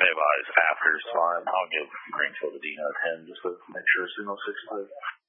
Save Eyes after Slime. I'll give Greenfield a Dino 10 just to make sure Sumo 6 plays.